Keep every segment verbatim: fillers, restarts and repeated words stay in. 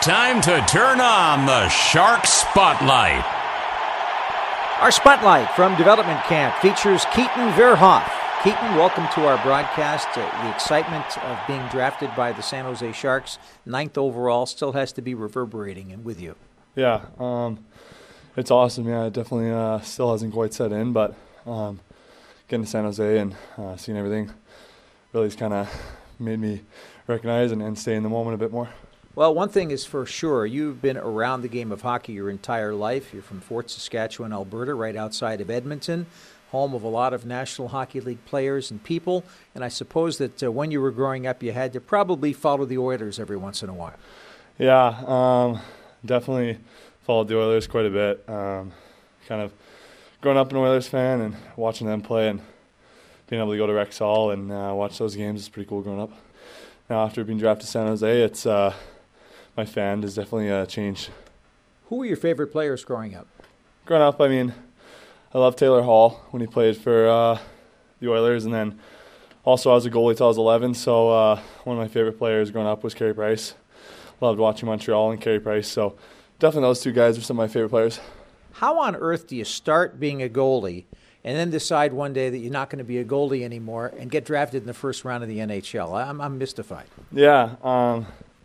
time to turn on the Shark Spotlight. Our Spotlight from Development Camp features Keaton Verhoff. Keaton, welcome to our broadcast. Uh, the excitement of being drafted by the San Jose Sharks, ninth overall, still has to be reverberating and with you. Yeah, um, it's awesome. Yeah, it definitely uh, still hasn't quite set in, but um, getting to San Jose and uh, seeing everything really has kind of made me recognize and, and stay in the moment a bit more. Well, one thing is for sure, you've been around the game of hockey your entire life. You're from Fort Saskatchewan, Alberta, right outside of Edmonton, home of a lot of National Hockey League players and people. And I suppose that uh, when you were growing up, you had to probably follow the Oilers every once in a while. Yeah, um, definitely followed the Oilers quite a bit. Um, kind of growing up an Oilers fan and watching them play and being able to go to Rexall and uh, watch those games is pretty cool growing up. Now, after being drafted to San Jose, it's uh, my fan has definitely uh, changed. Who were your favorite players growing up? Growing up, I mean, I loved Taylor Hall when he played for uh, the Oilers, and then also I was a goalie till I was eleven, so uh, one of my favorite players growing up was Carey Price. Loved watching Montreal and Carey Price, so definitely those two guys are some of my favorite players. How on earth do you start being a goalie and then decide one day that you're not going to be a goalie anymore and get drafted in the first round of the N H L? I'm, I'm mystified. Yeah, um,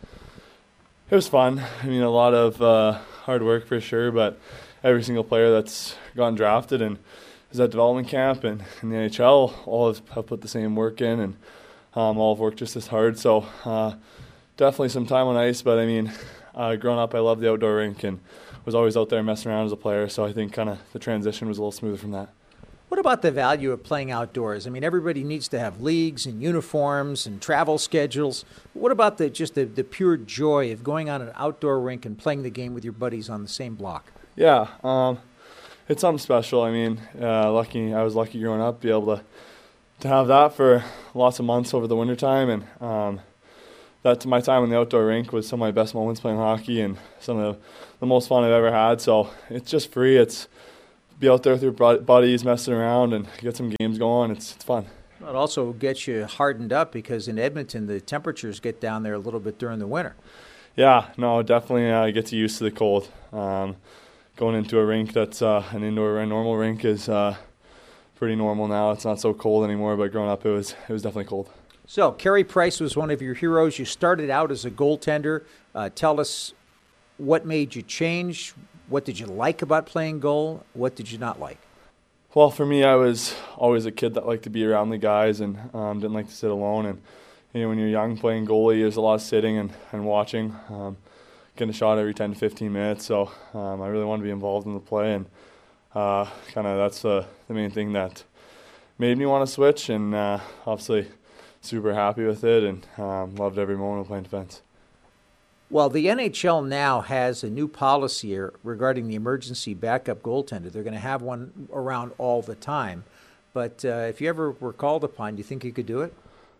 it was fun. I mean, a lot of uh, hard work for sure, but every single player that's gotten drafted and is at development camp and in the N H L all have, have put the same work in and um, all have worked just as hard. So uh, definitely some time on ice, but I mean, uh, growing up I loved the outdoor rink and was always out there messing around as a player, so I think kind of the transition was a little smoother from that. What about the value of playing outdoors? I mean, everybody needs to have leagues and uniforms and travel schedules. What about the just the, the pure joy of going on an outdoor rink and playing the game with your buddies on the same block? Yeah, um, it's something special. I mean, uh, lucky I was lucky growing up to be able to to have that for lots of months over the wintertime. And um, that my time in the outdoor rink was some of my best moments playing hockey and some of the, the most fun I've ever had. So it's just free. It's be out there with your buddies, messing around, and get some games going. It's it's fun. It also gets you hardened up because in Edmonton the temperatures get down there a little bit during the winter. Yeah, no, definitely uh, gets you used to the cold. Um, going into a rink that's uh, an indoor a normal rink is uh, pretty normal now. It's not so cold anymore, but growing up it was it was definitely cold. So Carey Price was one of your heroes. You started out as a goaltender. Uh, tell us what made you change. What did you like about playing goal? What did you not like? Well, for me, I was always a kid that liked to be around the guys and um, didn't like to sit alone. And you know, when you're young playing goalie, there's a lot of sitting and, and watching, um, getting a shot every ten to fifteen minutes. So um, I really wanted to be involved in the play, and uh, kind of that's the, the main thing that made me want to switch. And uh, obviously, super happy with it and um, loved every moment of playing defense. Well, the N H L now has a new policy regarding the emergency backup goaltender. They're going to have one around all the time. But uh, if you ever were called upon, do you think you could do it?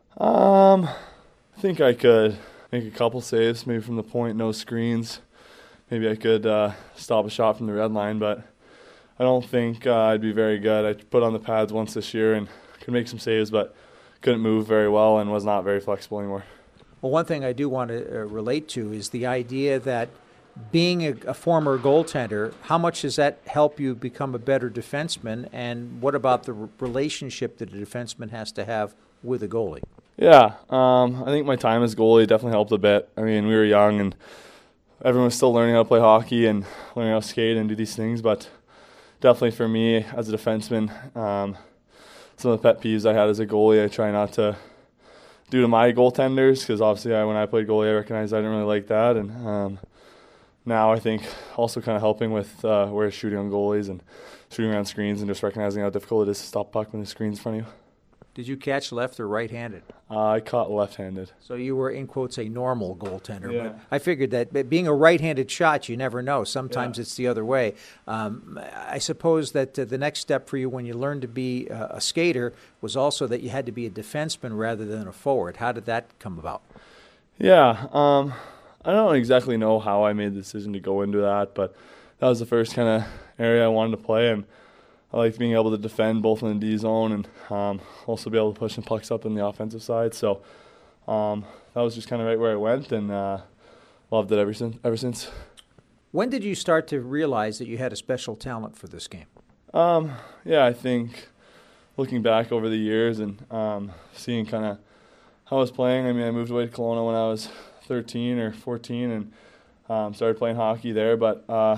Um, I think I could make a couple saves, maybe from the point, no screens. Maybe I could uh, stop a shot from the red line, but I don't think uh, I'd be very good. I put on the pads once this year and could make some saves, but couldn't move very well and was not very flexible anymore. Well, one thing I do want to uh, relate to is the idea that being a, a former goaltender, how much does that help you become a better defenseman, and what about the r- relationship that a defenseman has to have with a goalie? Yeah, um, I think my time as goalie definitely helped a bit. I mean, we were young and everyone was still learning how to play hockey and learning how to skate and do these things, but definitely for me as a defenseman, um, some of the pet peeves I had as a goalie, I try not to due to my goaltenders, because obviously I, when I played goalie, I recognized I didn't really like that. And um, now I think also kind of helping with uh, where it's shooting on goalies and shooting around screens and just recognizing how difficult it is to stop puck when the screen's in front of you. Did you catch left or right-handed? Uh, I caught left-handed. So you were, in quotes, a normal goaltender. Yeah. But I figured that being a right-handed shot, you never know. Sometimes yeah. it's the other way. Um, I suppose that uh, the next step for you when you learned to be uh, a skater was also that you had to be a defenseman rather than a forward. How did that come about? Yeah, um, I don't exactly know how I made the decision to go into that, but that was the first kind of area I wanted to play, and I liked being able to defend both in the D zone and um, also be able to push some pucks up in the offensive side. So um, that was just kind of right where I went, and uh, loved it ever since. Ever since. When did you start to realize that you had a special talent for this game? Um, yeah, I think looking back over the years and um, seeing kind of how I was playing. I mean, I moved away to Kelowna when I was thirteen or fourteen and um, started playing hockey there. But uh,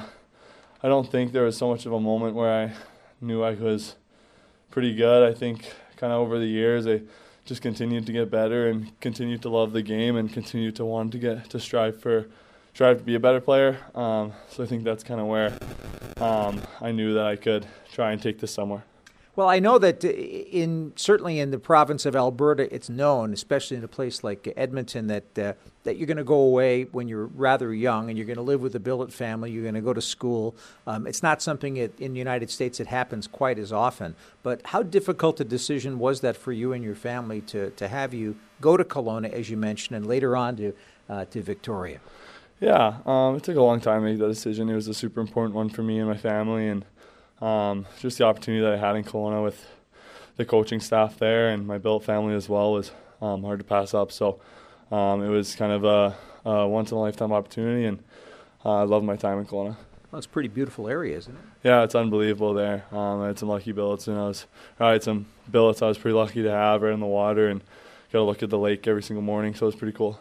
I don't think there was so much of a moment where I knew I was pretty good. I think kind of over the years I just continued to get better and continued to love the game and continued to want to get to strive for strive to be a better player. Um, so I think that's kind of where um, I knew that I could try and take this somewhere. Well, I know that in certainly in the province of Alberta, it's known, especially in a place like Edmonton, that uh, that you're going to go away when you're rather young and you're going to live with the billet family. You're going to go to school. Um, it's not something that in the United States that happens quite as often. But how difficult a decision was that for you and your family to to have you go to Kelowna, as you mentioned, and later on to uh, to Victoria? Yeah, um, it took a long time to make that decision. It was a super important one for me and my family, and Um, just the opportunity that I had in Kelowna with the coaching staff there and my billet family as well was um, hard to pass up. So um, it was kind of a, a once-in-a-lifetime opportunity, and uh, I love my time in Kelowna. Well, it's a pretty beautiful area, isn't it? Yeah, it's unbelievable there. Um, I had some lucky billets, and I was I had some billets I was pretty lucky to have right in the water, and got to look at the lake every single morning, so it was pretty cool.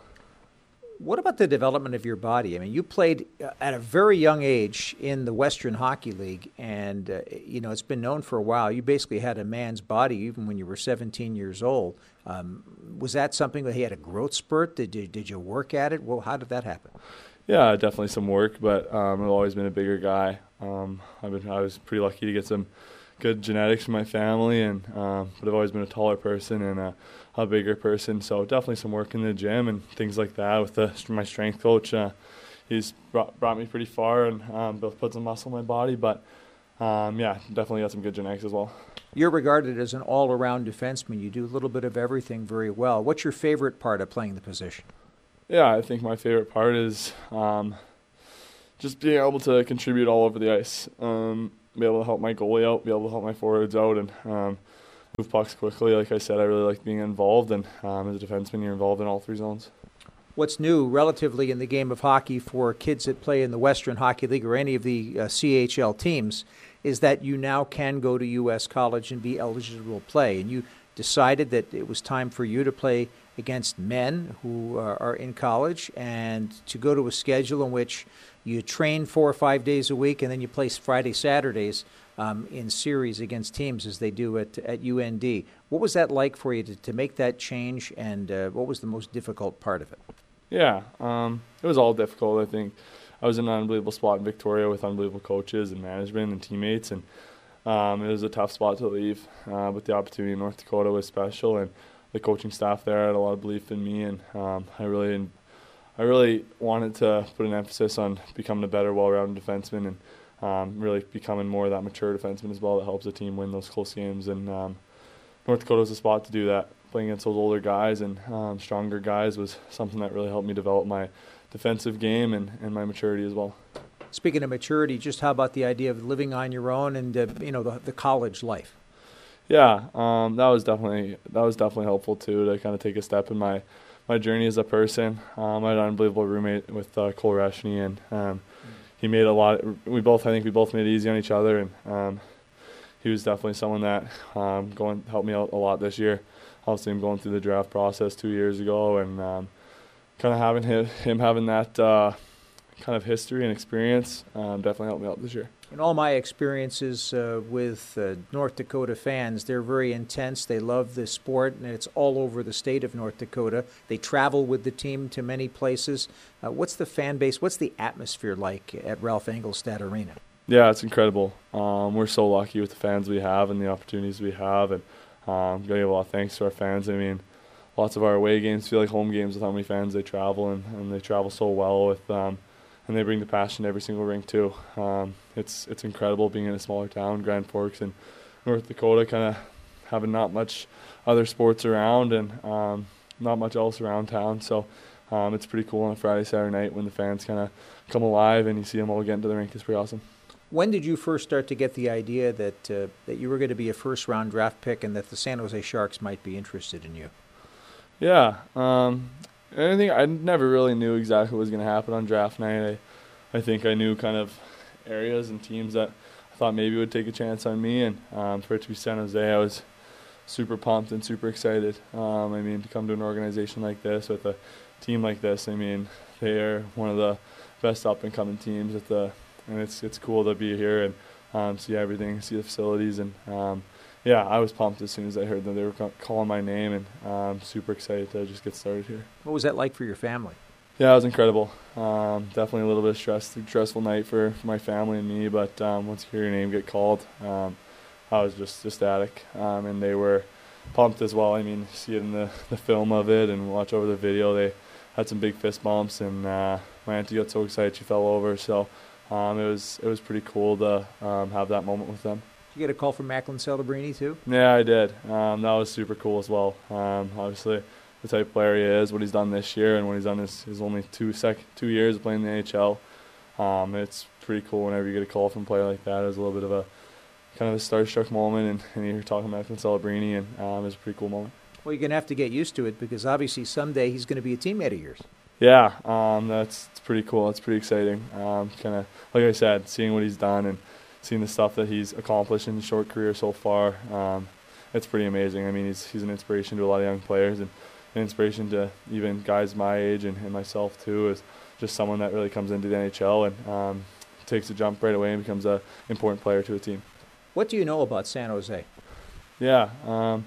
What about the development of your body? I mean, you played at a very young age in the Western Hockey League, and, uh, you know, it's been known for a while. You basically had a man's body even when you were seventeen years old. Um, was that something that he had a growth spurt? Did you, did you work at it? Well, how did that happen? Yeah, definitely some work, but um, I've always been a bigger guy. Um, I've been, I was pretty lucky to get some good genetics from my family, and um, but I've always been a taller person and a, a bigger person, so definitely some work in the gym and things like that with the, my strength coach. Uh, he's brought, brought me pretty far and um, put some muscle in my body, but um, yeah, definitely got some good genetics as well. You're regarded as an all-around defenseman. You do a little bit of everything very well. What's your favorite part of playing the position? Yeah, I think my favorite part is um, just being able to contribute all over the ice. Um, be able to help my goalie out, be able to help my forwards out, and um, move pucks quickly. Like I said, I really like being involved, and um, as a defenseman, you're involved in all three zones. What's new relatively in the game of hockey for kids that play in the Western Hockey League or any of the uh, C H L teams is that you now can go to U S college and be eligible to play. And you decided that it was time for you to play against men who uh, are in college and to go to a schedule in which you train four or five days a week and then you play Friday, Saturdays um, in series against teams as they do at, at U N D. What was that like for you to, to make that change, and uh, what was the most difficult part of it? Yeah, um, it was all difficult. I think I was in an unbelievable spot in Victoria with unbelievable coaches and management and teammates, and um, it was a tough spot to leave. Uh, but the opportunity in North Dakota was special, and the coaching staff there had a lot of belief in me, and um, I really I really wanted to put an emphasis on becoming a better, well-rounded defenseman and um, really becoming more of that mature defenseman as well that helps the team win those close games. And um, North Dakota was a spot to do that. Playing against those older guys and um, stronger guys was something that really helped me develop my defensive game and, and my maturity as well. Speaking of maturity, just how about the idea of living on your own and uh, you know the, the college life? Yeah, um, that was definitely that was definitely helpful too, to kind of take a step in my my journey as a person. Um, I had an unbelievable roommate with uh, Cole Reshny, and um, he made a lot. We both, I think, we both made it easy on each other, and um, he was definitely someone that um, going helped me out a lot this year. Obviously, him going through the draft process two years ago, and um, kind of having him, him having that uh, kind of history and experience um, definitely helped me out this year. In all my experiences uh, with uh, North Dakota fans, they're very intense. They love the sport, and it's all over the state of North Dakota. They travel with the team to many places. Uh, what's the fan base, what's the atmosphere like at Ralph Engelstad Arena? Yeah, it's incredible. Um, we're so lucky with the fans we have and the opportunities we have, and um, got to give a lot of thanks to our fans. I mean, lots of our away games feel like home games with how many fans they travel, and, and they travel so well with um, and they bring the passion to every single rink too. Um, it's it's incredible being in a smaller town, Grand Forks, and North Dakota, kind of having not much other sports around and um, not much else around town. So um, it's pretty cool on a Friday, Saturday night when the fans kind of come alive and you see them all get into the rink. It's pretty awesome. When did you first start to get the idea that uh, that you were going to be a first-round draft pick and that the San Jose Sharks might be interested in you? Yeah, um, I think I never really knew exactly what was going to happen on draft night. I, I think I knew kind of areas and teams that I thought maybe would take a chance on me, and um, for it to be San Jose, I was super pumped and super excited. Um, I mean, to come to an organization like this with a team like this, I mean, they are one of the best up-and-coming teams at the, and it's it's cool to be here and um, see everything, see the facilities, and um, yeah, I was pumped as soon as I heard that they were calling my name, and I'm um, super excited to just get started here. What was that like for your family? Yeah, it was incredible. Um, definitely a little bit of stress, stressful night for, for my family and me, but um, once you hear your name get called, um, I was just ecstatic, um, and they were pumped as well. I mean, see it in the, the film of it and watch over the video. They had some big fist bumps, and uh, my auntie got so excited she fell over. So um, it was it was pretty cool to um, have that moment with them. Did you get a call from Macklin Celebrini too? Yeah, I did. Um, that was super cool as well. Um, obviously, the type of player he is, what he's done this year, and what he's done his, his only two sec two years of playing in the N H L. Um, it's pretty cool whenever you get a call from a player like that. It was a little bit of a kind of a starstruck moment, and, and you're talking about Macklin Celebrini, and um, it was a pretty cool moment. Well, you're going to have to get used to it because obviously someday he's going to be a teammate of yours. Yeah, um, that's it's pretty cool. It's pretty exciting. Um, kind of, like I said, seeing what he's done and seeing the stuff that he's accomplished in his short career so far, um, it's pretty amazing. I mean, he's he's an inspiration to a lot of young players, and an inspiration to even guys my age and, and myself too, is just someone that really comes into the N H L and um, takes a jump right away and becomes an important player to a team. What do you know about San Jose? Yeah, um,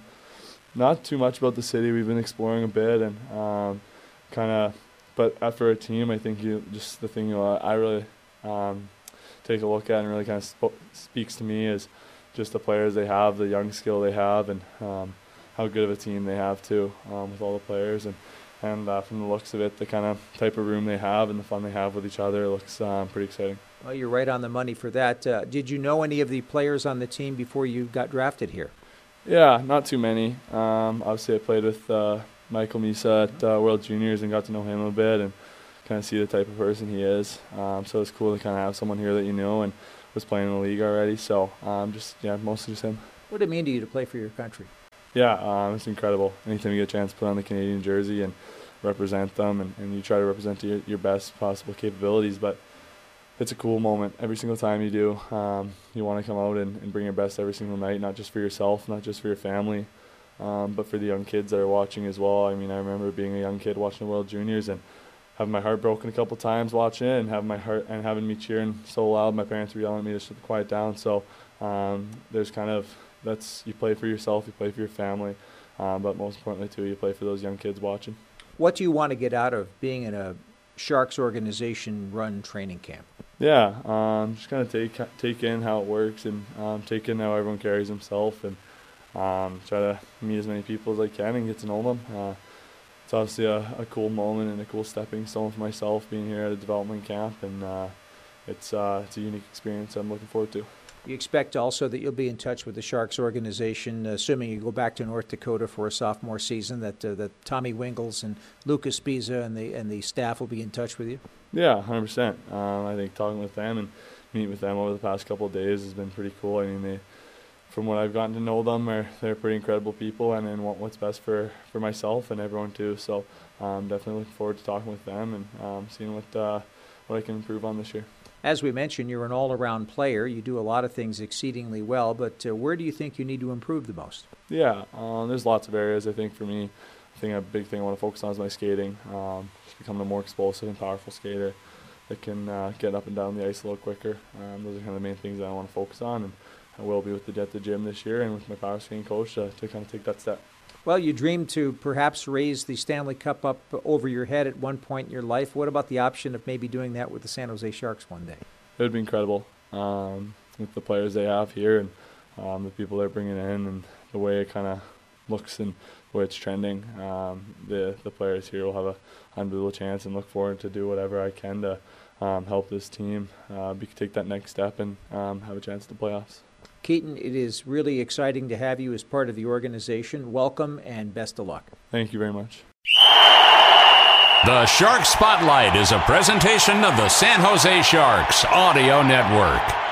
not too much about the city. We've been exploring a bit, and um, kind of, but after a team, I think you just the thing you know, I really um, take a look at and really kind of sp- speaks to me is just the players they have, the young skill they have, and um, how good of a team they have too, um, with all the players, and and uh, from the looks of it, the kind of type of room they have and the fun they have with each other looks um, pretty exciting. Well, you're right on the money for that. Uh, did you know any of the players on the team before you got drafted here? Yeah, not too many. Um, obviously, I played with uh, Michael Misa at uh, World Juniors and got to know him a bit and kind of see the type of person he is. Um, so it's cool to kind of have someone here that you know and was playing in the league already. So um, just, yeah, mostly just him. What did it mean to you to play for your country? Yeah, um, it's incredible. Anytime you get a chance to put on the Canadian jersey and represent them, and, and you try to represent your, your best possible capabilities, but it's a cool moment every single time you do. Um, you want to come out and, and bring your best every single night, not just for yourself, not just for your family, um, but for the young kids that are watching as well. I mean, I remember being a young kid watching the World Juniors and having my heart broken a couple times watching it, and having my heart and having me cheering so loud. My parents were yelling at me to shut the quiet down. So um, there's kind of that's you play for yourself, you play for your family, um, but most importantly too, you play for those young kids watching. What do you want to get out of being in a Sharks organization-run training camp? Yeah, um, just kind of take take in how it works, and um, take in how everyone carries himself, and um, try to meet as many people as I can and get to know them. Uh, it's obviously a, a cool moment and a cool stepping stone for myself being here at a development camp, and uh, it's uh, it's a unique experience I'm looking forward to. You expect also that you'll be in touch with the Sharks organization, assuming you go back to North Dakota for a sophomore season, that uh, that Tommy Wingels and Lucas Biza and the and the staff will be in touch with you? Yeah, one hundred percent. Um, I think talking with them and meeting with them over the past couple of days has been pretty cool. I mean, they, from what I've gotten to know them, are they're pretty incredible people, and, and want what's best for, for myself and everyone too. So I'm um, definitely looking forward to talking with them and um, seeing what uh, what I can improve on this year. As we mentioned, you're an all-around player. You do a lot of things exceedingly well, but uh, where do you think you need to improve the most? Yeah, um, there's lots of areas. I think for me, I think a big thing I want to focus on is my skating. Um, just becoming a more explosive and powerful skater that can uh, get up and down the ice a little quicker. Um, those are kind of the main things that I want to focus on, and I will be with the at the gym this year and with my power skating coach to, to kind of take that step. Well, you dreamed to perhaps raise the Stanley Cup up over your head at one point in your life. What about the option of maybe doing that with the San Jose Sharks one day? It would be incredible um, with the players they have here, and um, the people they're bringing in, and the way it kind of looks and the way it's trending. Um, the the players here will have a unbelievable chance, and look forward to do whatever I can to um, help this team uh, be, take that next step and um, have a chance at the playoffs. Keaton, it is really exciting to have you as part of the organization. Welcome and best of luck. Thank you very much. The Shark Spotlight is a presentation of the San Jose Sharks Audio Network.